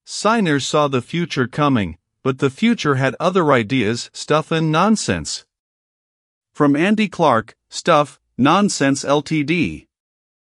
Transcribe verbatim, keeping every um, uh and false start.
Signers saw the future coming, but the future had other ideas, stuff and nonsense. From Andy Clark, Stuff, Nonsense Limited.